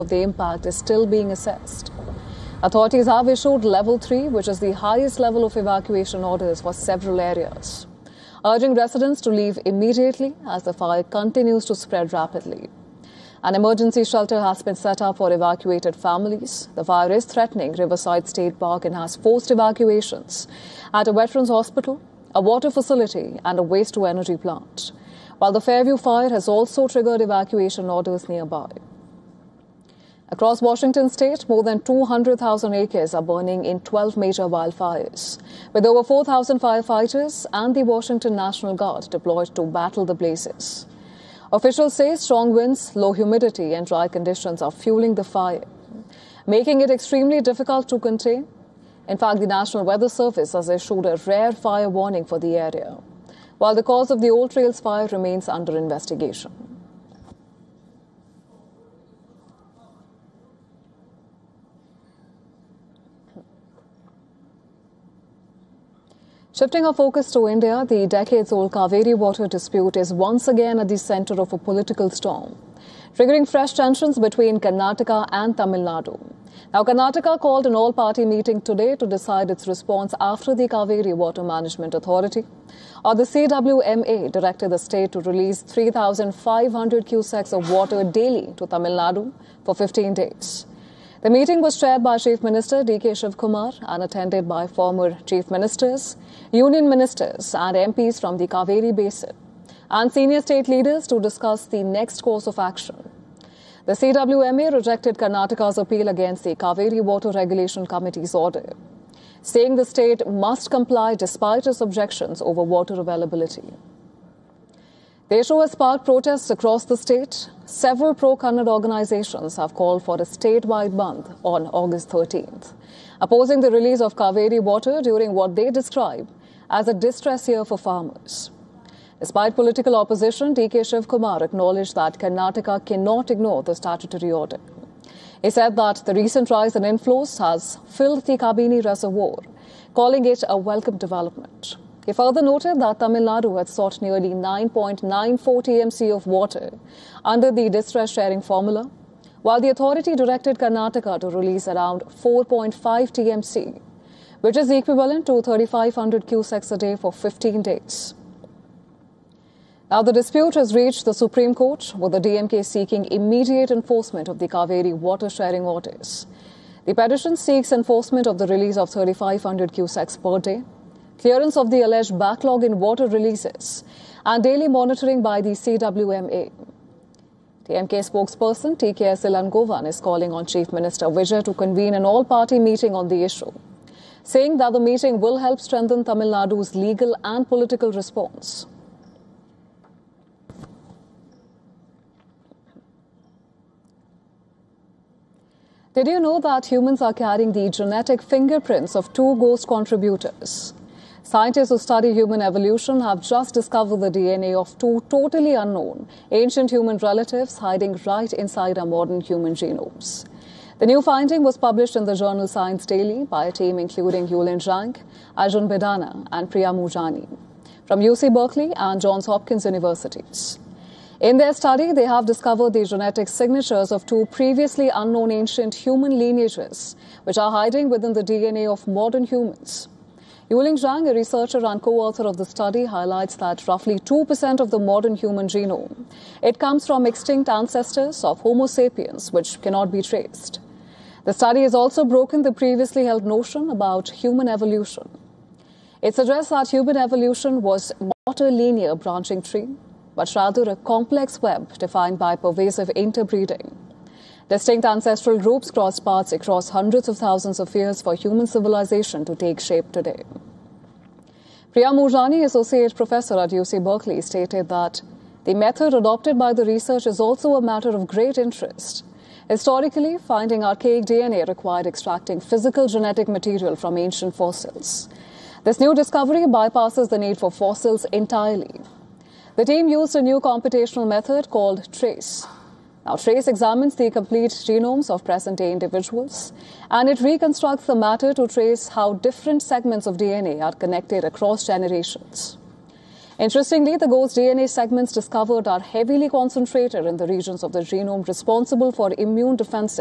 of the impact is still being assessed. Authorities have issued Level 3, which is the highest level of evacuation orders for several areas, urging residents to leave immediately as the fire continues to spread rapidly. An emergency shelter has been set up for evacuated families. The fire is threatening Riverside State Park and has forced evacuations at a veterans hospital, a water facility and a waste-to-energy plant, while the Fairview fire has also triggered evacuation orders nearby. Across Washington state, more than 200,000 acres are burning in 12 major wildfires, with over 4,000 firefighters and the Washington National Guard deployed to battle the blazes. Officials say strong winds, low humidity and dry conditions are fueling the fire, making it extremely difficult to contain. In fact, the National Weather Service has issued a rare fire warning for the area, while the cause of the Old Trails fire remains under investigation. Shifting our focus to India, the decades-old Kaveri water dispute is once again at the center of a political storm, triggering fresh tensions between Karnataka and Tamil Nadu. Now, Karnataka called an all-party meeting today to decide its response after the Kaveri Water Management Authority, or the CWMA, directed the state to release 3,500 cusecs of water daily to Tamil Nadu for 15 days. The meeting was chaired by Chief Minister D.K. Shivkumar and attended by former Chief Ministers, Union Ministers and MPs from the Kaveri Basin and senior state leaders to discuss the next course of action. The CWMA rejected Karnataka's appeal against the Kaveri Water Regulation Committee's order, saying the state must comply despite its objections over water availability. The issue has sparked protests across the state. Several pro-Kannada organizations have called for a statewide bandh on August 13th, opposing the release of Kaveri water during what they describe as a distress year for farmers. Despite political opposition, D.K. Shivkumar acknowledged that Karnataka cannot ignore the statutory order. He said that the recent rise in inflows has filled the Kabini Reservoir, calling it a welcome development. He further noted that Tamil Nadu had sought nearly 9.94 TMC of water under the distress sharing formula, while the authority directed Karnataka to release around 4.5 TMC, which is equivalent to 3,500 cusecs a day for 15 days. Now, the dispute has reached the Supreme Court, with the DMK seeking immediate enforcement of the Kaveri water sharing orders. The petition seeks enforcement of the release of 3,500 cusecs per day, clearance of the alleged backlog in water releases, and daily monitoring by the CWMA. DMK spokesperson TKS Ilangovan is calling on Chief Minister Vijay to convene an all-party meeting on the issue, saying that the meeting will help strengthen Tamil Nadu's legal and political response. Did you know that humans are carrying the genetic fingerprints of two ghost contributors? Scientists who study human evolution have just discovered the DNA of two totally unknown ancient human relatives hiding right inside our modern human genomes. The new finding was published in the journal Science Daily by a team including Yulin Zhang, Arjun Bedana and Priya Mujani from UC Berkeley and Johns Hopkins universities. In their study, they have discovered the genetic signatures of two previously unknown ancient human lineages, which are hiding within the DNA of modern humans. Yuling Zhang, a researcher and co-author of the study, highlights that roughly 2% of the modern human genome, it comes from extinct ancestors of Homo sapiens, which cannot be traced. The study has also broken the previously held notion about human evolution. It suggests that human evolution was not a linear branching tree, but rather a complex web defined by pervasive interbreeding. Distinct ancestral groups crossed paths across hundreds of thousands of years for human civilization to take shape today. Priya Mujani, associate professor at UC Berkeley, stated that the method adopted by the research is also a matter of great interest. Historically, finding archaic DNA required extracting physical genetic material from ancient fossils. This new discovery bypasses the need for fossils entirely. The team used a new computational method called TRACE. Now, TRACE examines the complete genomes of present-day individuals, and it reconstructs the matter to trace how different segments of DNA are connected across generations. Interestingly, the ghost DNA segments discovered are heavily concentrated in the regions of the genome responsible for immune defense